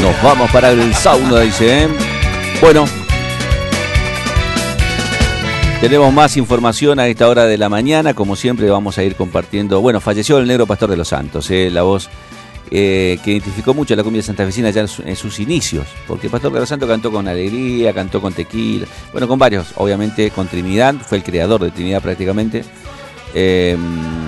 Nos vamos para el sauna, dice. Bueno, tenemos más información a esta hora de la mañana. Como siempre vamos a ir compartiendo. Bueno, falleció el Negro Pastor de los Santos, la voz que identificó mucho a la cumbia santafesina ya en sus inicios. Porque Pastor de los Santos cantó con Alegría, cantó con Tequila, bueno, con varios, obviamente con Trinidad, fue el creador de Trinidad prácticamente.